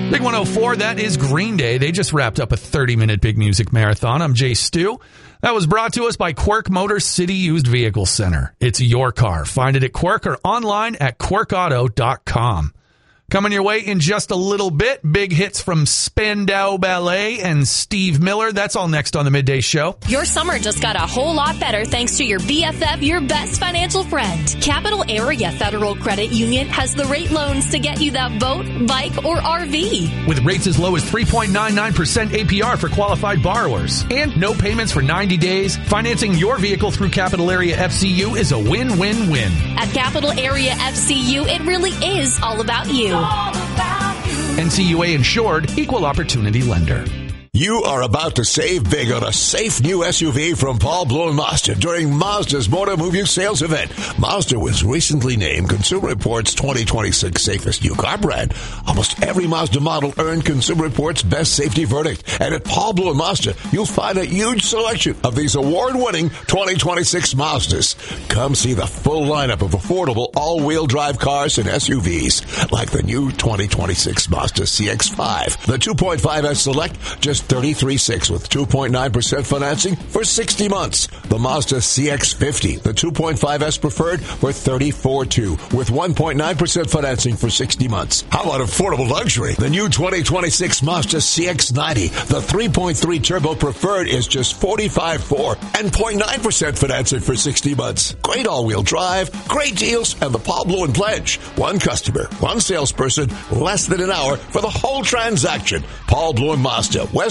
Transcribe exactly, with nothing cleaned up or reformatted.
Big one oh four, that is Green Day. They just wrapped up a thirty-minute big music marathon. I'm Jay Stu. That was brought to us by Quirk Motors City Used Vehicle Center. It's your car. Find it at Quirk or online at quirk auto dot com. Coming your way in just a little bit, big hits from Spandau Ballet and Steve Miller. That's all next on the Midday Show. Your summer just got a whole lot better thanks to your B F F, your best financial friend. Capital Area Federal Credit Union has the rate loans to get you that boat, bike, or R V. With rates as low as three point nine nine percent A P R for qualified borrowers. And no payments for ninety days. Financing your vehicle through Capital Area F C U is a win-win-win. At Capital Area F C U, it really is all about you. N C U A insured, equal opportunity lender. You are about to save big on a safe new S U V from Paul Bloom Mazda during Mazda's Motor Move You sales event. Mazda was recently named Consumer Reports twenty twenty-six Safest New Car Brand. Almost every Mazda model earned Consumer Reports Best Safety Verdict. And at Paul Bloom Mazda, you'll find a huge selection of these award-winning twenty twenty-six Mazdas. Come see the full lineup of affordable all-wheel drive cars and S U Vs, like the new twenty twenty-six Mazda C X five, the two point five S Select, just thirty-three thousand six hundred dollars with two point nine percent financing for sixty months. The Mazda C X fifty, the two point five S Preferred, for thirty-four thousand two hundred dollars with one point nine percent financing for sixty months. How about affordable luxury? The new twenty twenty-six Mazda C X ninety, the three point three Turbo Preferred, is just forty-five thousand four hundred dollars and zero point nine percent financing for sixty months. Great all-wheel drive, great deals, and the Paul Bloom Pledge. One customer, one salesperson, less than an hour for the whole transaction. Paul Bloom Mazda, West